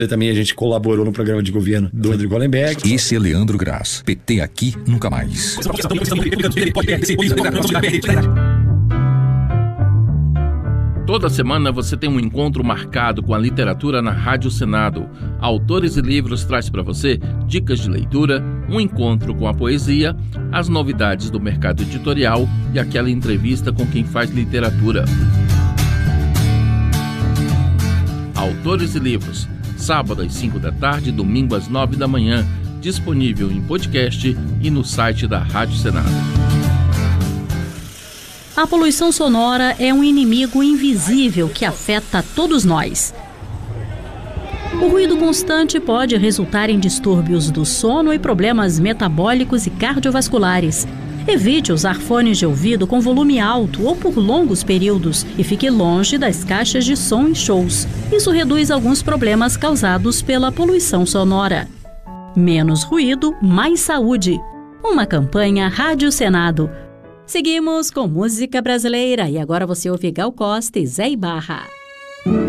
Também a gente colaborou no programa de governo do Rodrigo Hollenberg. Esse é Leandro Graz. PT aqui, nunca mais. Toda semana você tem um encontro marcado com a literatura na Rádio Senado. Autores e Livros traz para você dicas de leitura, um encontro com a poesia, as novidades do mercado editorial e aquela entrevista com quem faz literatura. Autores e Livros, sábado às 5 da tarde, domingo às 9 da manhã, disponível em podcast e no site da Rádio Senado. A poluição sonora é um inimigo invisível que afeta todos nós. O ruído constante pode resultar em distúrbios do sono e problemas metabólicos e cardiovasculares. Evite usar fones de ouvido com volume alto ou por longos períodos e fique longe das caixas de som em shows. Isso reduz alguns problemas causados pela poluição sonora. Menos ruído, mais saúde. Uma campanha Rádio Senado. Seguimos com música brasileira e agora você ouve Gal Costa e Zé Ibarra.